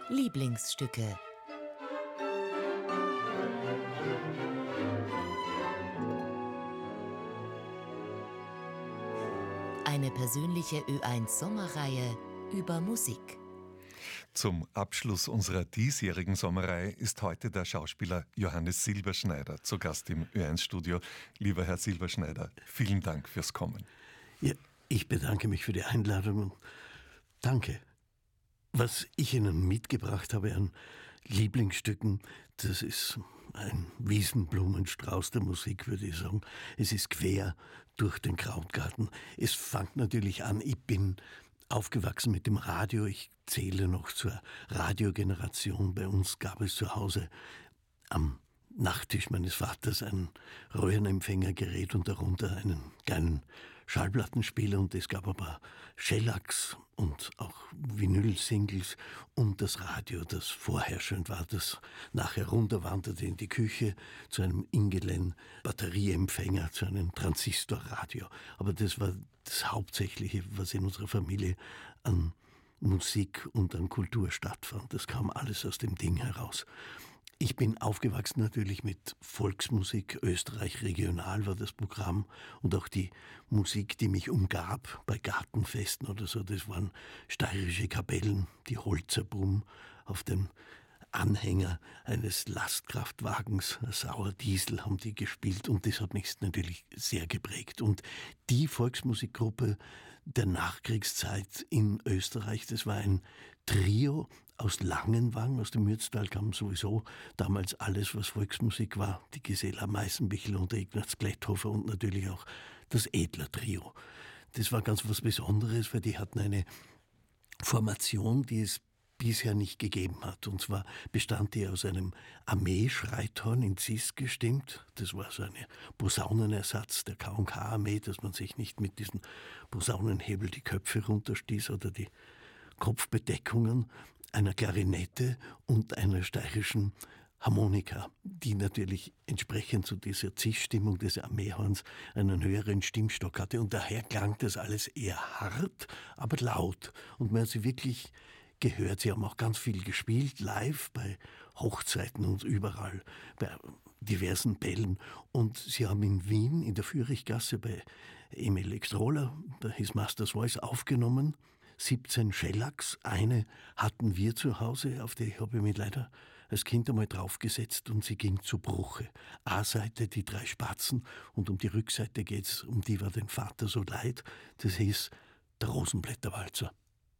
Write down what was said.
Lieblingsstücke. Eine persönliche Ö1 Sommerreihe über Musik. Zum Abschluss unserer diesjährigen Sommerreihe ist heute der Schauspieler Johannes Silberschneider zu Gast im Ö1-Studio. Lieber Herr Silberschneider, vielen Dank fürs Kommen. Ja, ich bedanke mich für die Einladung und danke. Was ich Ihnen mitgebracht habe an Lieblingsstücken, das ist ein Wiesenblumenstrauß der Musik, würde ich sagen. Es ist quer durch den Krautgarten. Es fängt natürlich an, ich bin aufgewachsen mit dem Radio. Ich zähle noch zur Radiogeneration. Bei uns gab es zu Hause am Nachttisch meines Vaters ein Röhrenempfängergerät und darunter einen kleinen Schallplattenspieler, und es gab aber Shellacks und auch Vinyl-Singles und das Radio, das vorherrschend war, das nachher runterwanderte in die Küche zu einem Ingelen-Batterieempfänger, zu einem Transistorradio. Aber das war das Hauptsächliche, was in unserer Familie an Musik und an Kultur stattfand. Das kam alles aus dem Ding heraus. Ich bin aufgewachsen natürlich mit Volksmusik. Österreich regional war das Programm, und auch die Musik, die mich umgab bei Gartenfesten oder so, das waren steirische Kapellen, die Holzerbrumm auf dem Anhänger eines Lastkraftwagens, Sauerdiesel, haben die gespielt, und das hat mich natürlich sehr geprägt. Und die Volksmusikgruppe der Nachkriegszeit in Österreich, das war ein Trio aus Langenwang, aus dem Mürztal kam sowieso damals alles, was Volksmusik war, die Gisela Meißenbichel und der Ignaz Glätthofer und natürlich auch das Edler-Trio. Das war ganz was Besonderes, weil die hatten eine Formation, die es bisher nicht gegeben hat. Und zwar bestand die aus einem Armee-Schreithorn in Cis gestimmt. Das war so ein Posaunenersatz der K&K-Armee, dass man sich nicht mit diesen Posaunenhebel die Köpfe runterstieß oder die Kopfbedeckungen, einer Klarinette und einer steirischen Harmonika, die natürlich entsprechend zu dieser Zischstimmung des Armeehorns einen höheren Stimmstock hatte. Und daher klang das alles eher hart, aber laut. Und man hat sie wirklich gehört. Sie haben auch ganz viel gespielt, live, bei Hochzeiten und überall, bei diversen Bällen. Und sie haben in Wien, in der Führichgasse, bei Emil Extrola, bei His Master's Voice, aufgenommen. 17 Shellacks. Eine hatten wir zu Hause, auf die habe ich mich leider als Kind einmal draufgesetzt, und sie ging zu Bruche. A-Seite die 3 Spatzen, und um die Rückseite geht's, um die war den Vater so leid. Das hieß der Rosenblätterwalzer.